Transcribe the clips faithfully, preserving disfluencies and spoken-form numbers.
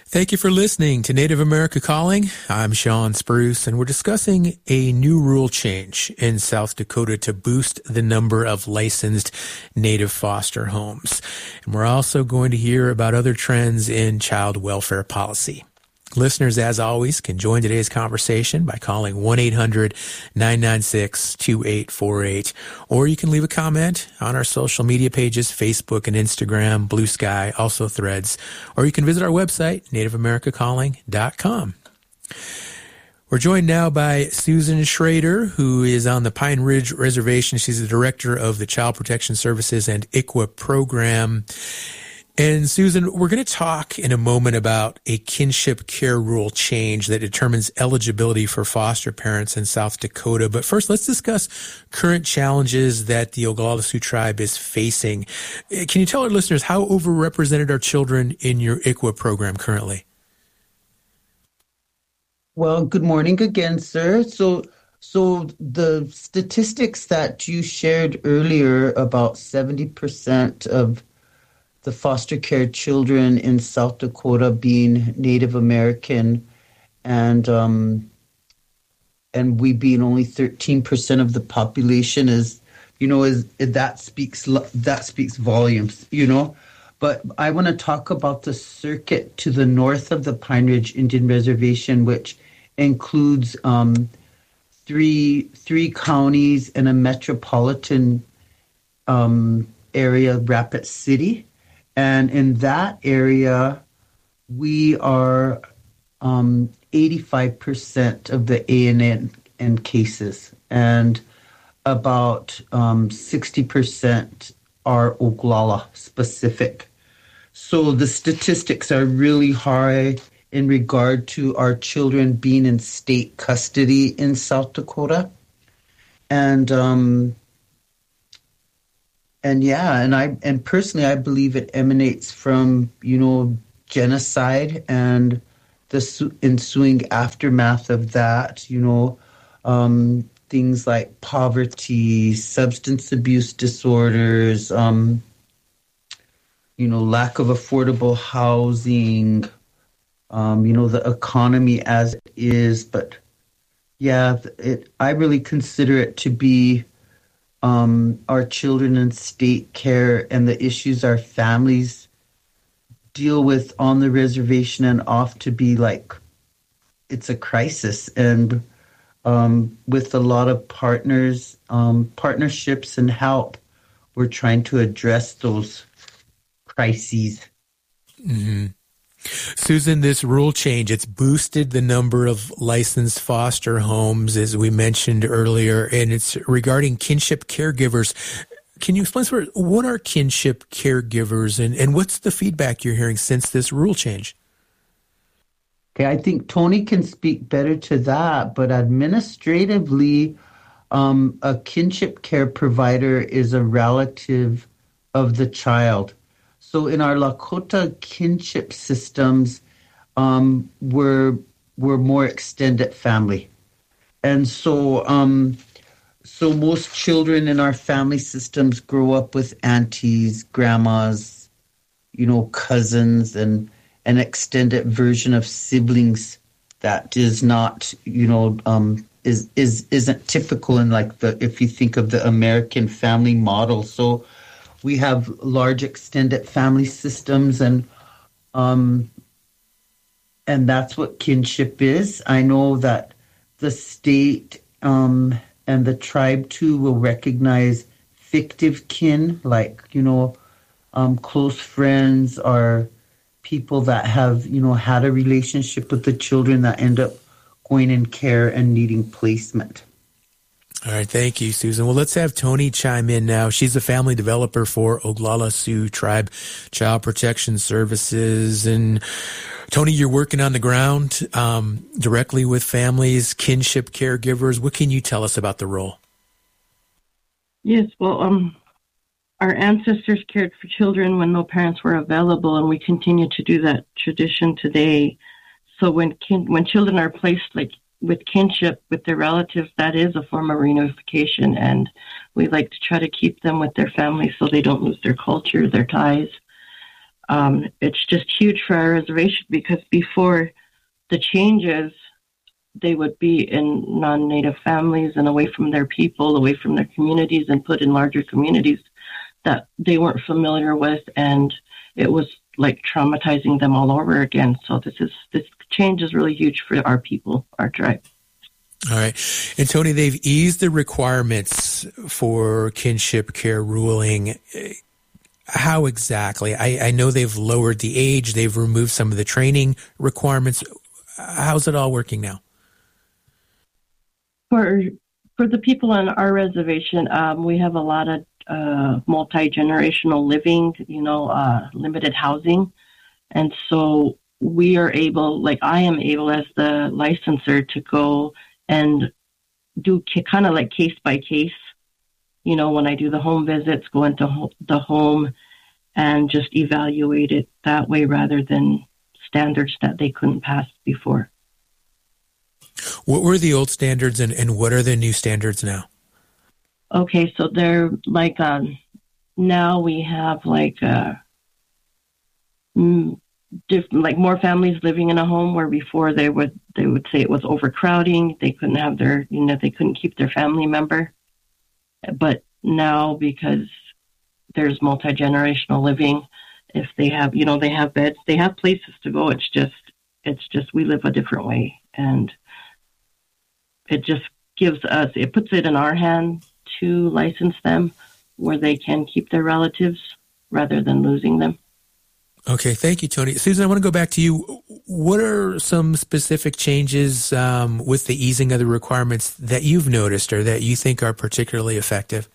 Thank you for listening to Native America Calling. I'm Sean Spruce, and we're discussing a new rule change in South Dakota to boost the number of licensed Native foster homes. And we're also going to hear about other trends in child welfare policy. Listeners, as always, can join today's conversation by calling one eight hundred nine nine six two eight four eight, or you can leave a comment on our social media pages, Facebook and Instagram, Blue Sky, also Threads, or you can visit our website, native america calling dot com. We're joined now by Susan Schrader, who is on the Pine Ridge Reservation. She's the director of the Child Protection Services and I C W A program. And Susan, we're going to talk in a moment about a kinship care rule change that determines eligibility for foster parents in South Dakota. But first, let's discuss current challenges that the Oglala Sioux tribe is facing. Can you tell our listeners how overrepresented are children in your I C W A program currently? Well, good morning again, sir. So, so the statistics that you shared earlier, about seventy percent of the foster care children in South Dakota being Native American, and um, and we being only thirteen percent of the population is, you know, is that speaks that speaks volumes, you know. But I want to talk about the circuit to the north of the Pine Ridge Indian Reservation, which includes um, three three counties and a metropolitan um, area, Rapid City. And in that area, we are um, eighty-five percent of the A N N cases, and about um, sixty percent are Oglala specific. So the statistics are really high in regard to our children being in state custody in South Dakota. And um And yeah, and I and personally, I believe it emanates from, you know, genocide and the ensuing aftermath of that. You know, um, things like poverty, substance abuse disorders, um, you know, lack of affordable housing. Um, you know, the economy as it is. But yeah, it. I really consider it to be Um, our children in state care and the issues our families deal with on the reservation and off to be like, it's a crisis. And um, with a lot of partners, um, partnerships and help, we're trying to address those crises. Mm-hmm. Susan, this rule change, it's boosted the number of licensed foster homes, as we mentioned earlier, and it's regarding kinship caregivers. Can you explain to us, what are kinship caregivers, and, and what's the feedback you're hearing since this rule change? Okay, I think Tony can speak better to that, but administratively, um, a kinship care provider is a relative of the child. So in our Lakota kinship systems, um, we're, we're more extended family. And so um, so most children in our family systems grow up with aunties, grandmas, you know, cousins, and an extended version of siblings that is not, you know, um, is, is, isn't typical in like the, if you think of the American family model. So we have large extended family systems, and um, and that's what kinship is. I know that the state um, and the tribe too will recognize fictive kin, like, you know, um, close friends or people that have, you know, had a relationship with the children that end up going in care and needing placement. All right. Thank you, Susan. Well, let's have Tony chime in now. She's a family developer for Oglala Sioux Tribe Child Protection Services. And Tony, you're working on the ground um, directly with families, kinship caregivers. What can you tell us about the role? Yes. Well, um, our ancestors cared for children when no parents were available, and we continue to do that tradition today. So when kin- when children are placed like with kinship with their relatives, that is a form of reunification, and we like to try to keep them with their families so they don't lose their culture, their ties. Um, it's just huge for our reservation because before the changes, they would be in non-native families and away from their people, away from their communities, and put in larger communities that they weren't familiar with, and it was like traumatizing them all over again. So this is this change is really huge for our people, our tribe. All right. And Tony, they've eased the requirements for kinship care ruling. How exactly? I, I know they've lowered the age, they've removed some of the training requirements. How's it all working now? For for the people on our reservation, um, we have a lot of uh, multi-generational living, you know, uh, limited housing. And so we are able, like I am able as the licensor to go and do kind of like case by case. You know, when I do the home visits, go into ho- the home and just evaluate it that way rather than standards that they couldn't pass before. What were the old standards and, and what are the new standards now? Okay, so they're like, um, now we have like, uh, mm, different, like more families living in a home where before they would, they would say it was overcrowding. They couldn't have their, you know, they couldn't keep their family member. But now because there's multi-generational living, if they have, you know, they have beds, they have places to go. It's just, it's just, we live a different way. And it just gives us, it puts it in our hand to license them where they can keep their relatives rather than losing them. Okay, thank you, Tony. Susan, I want to go back to you. What are some specific changes um, with the easing of the requirements that you've noticed or that you think are particularly effective?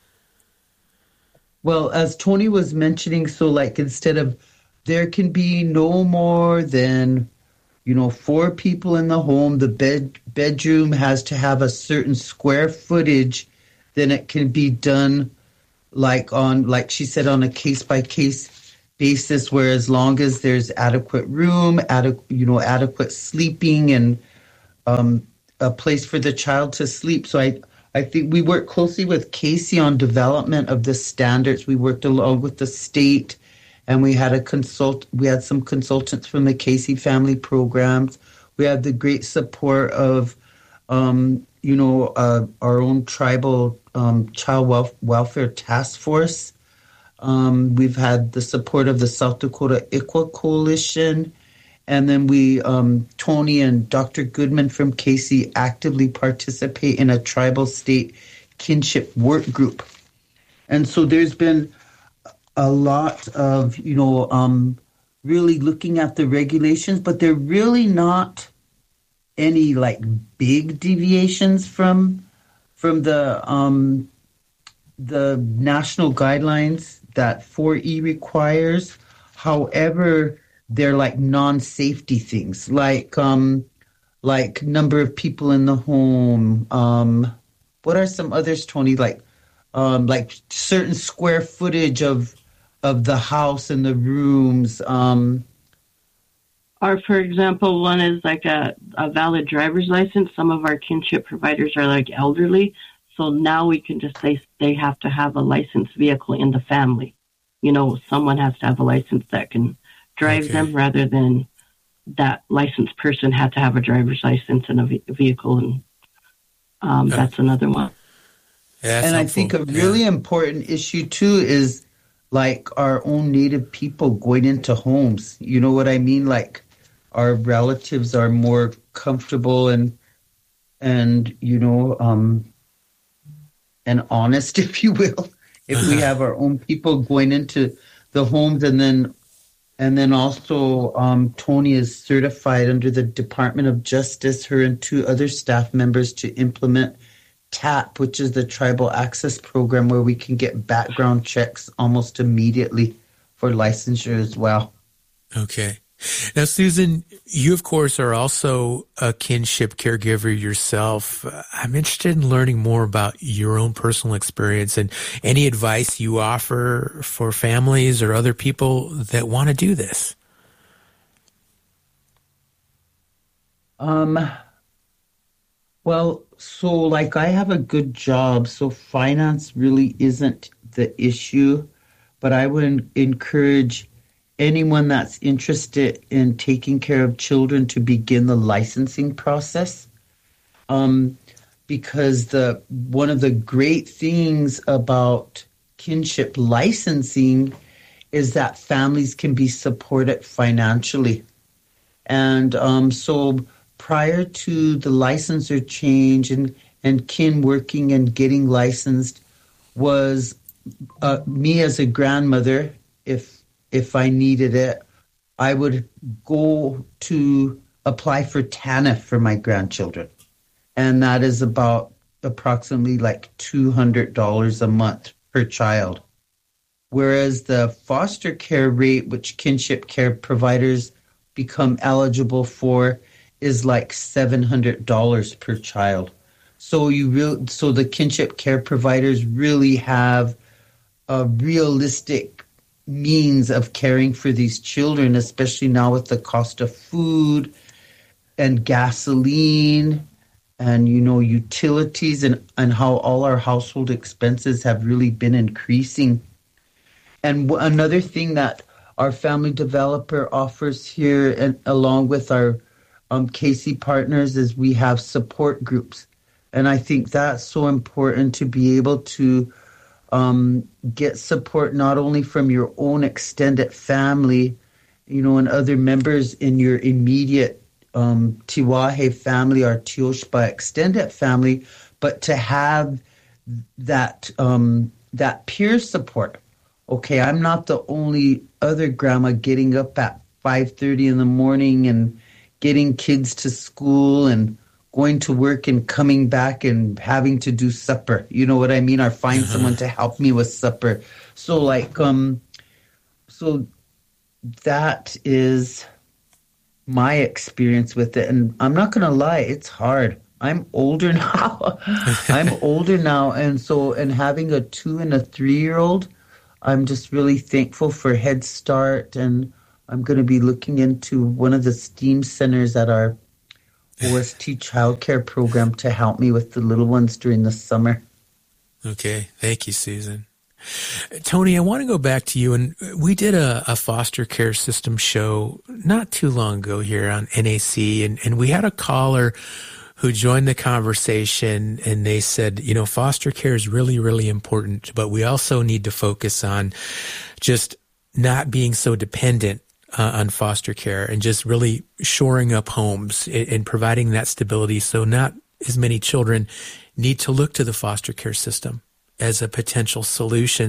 Well, as Tony was mentioning, so like instead of there can be no more than, you know, four people in the home, the bed bedroom has to have a certain square footage, then it can be done like on, like she said, on a case-by-case basis, where as long as there's adequate room, adequate, you know, adequate sleeping and um, a place for the child to sleep. So I, I think we worked closely with Casey on development of the standards. We worked along with the state, and we had a consult. We had some consultants from the Casey Family Programs. We had the great support of, um, you know, uh, our own tribal um, child wel- welfare task force. Um, we've had the support of the South Dakota I C W A Coalition. And then we, um, Tony and Doctor Goodman from Casey actively participate in a tribal state kinship work group. And so there's been a lot of, you know, um, really looking at the regulations, but they're really not any like big deviations from from the um, the national guidelines that four E requires. However, they're like non-safety things, like um, like number of people in the home. Um, what are some others, Tony? Like um, like certain square footage of of the house and the rooms. Um, or, for example, one is like a, a valid driver's license. Some of our kinship providers are like elderly, so now we can just say they have to have a licensed vehicle in the family. You know, someone has to have a license that can drive Okay. them rather than that licensed person had to have a driver's license and a ve- vehicle. And um, Okay. that's another one. Yeah, that's and I helpful. think a Yeah. really important issue too is like our own Native people going into homes. You know what I mean? Like our relatives are more comfortable and and you know um, and honest, if you will, if we have our own people going into the homes. And then and then also um, Tony is certified under the Department of Justice, her and two other staff members, to implement TAP, which is the Tribal Access Program, where we can get background checks almost immediately for licensure as well. Okay. Now, Susan, you, of course, are also a kinship caregiver yourself. Uh, I'm interested in learning more about your own personal experience and any advice you offer for families or other people that want to do this. Um, well, so like I have a good job, so finance really isn't the issue, but I would encourage anyone that's interested in taking care of children to begin the licensing process. Um, because the one of the great things about kinship licensing is that families can be supported financially. And um, so prior to the licensor change and, and kin working and getting licensed was uh, me as a grandmother, if if I needed it, I would go to apply for TANF for my grandchildren. And that is about approximately like two hundred dollars a month per child. Whereas the foster care rate, which kinship care providers become eligible for, is like seven hundred dollars per child. So you real, so the kinship care providers really have a realistic means of caring for these children, especially now with the cost of food and gasoline and, you know, utilities and, and how all our household expenses have really been increasing. And w- another thing that our family developer offers here, and along with our um, K C partners, is we have support groups. And I think that's so important to be able to um, get support not only from your own extended family, you know, and other members in your immediate um, Tiwahe family or Tioshba extended family, but to have that um, that peer support. Okay, I'm not the only other grandma getting up at five thirty in the morning and getting kids to school and going to work and coming back and having to do supper. You know what I mean? Or find uh-huh. someone to help me with supper. So like, um, so that is my experience with it. And I'm not going to lie, it's hard. I'm older now. I'm older now. And so, and having a two and a three-year-old, I'm just really thankful for Head Start. And I'm going to be looking into one of the STEAM centers at our O S T childcare program to help me with the little ones during the summer. Okay. Thank you, Susan. Tony, I want to go back to you. And we did a, a foster care system show not too long ago here on N A C. And, and we had a caller who joined the conversation, and they said, you know, foster care is really, really important, but we also need to focus on just not being so dependent Uh, on foster care and just really shoring up homes and, and providing that stability so not as many children need to look to the foster care system as a potential solution.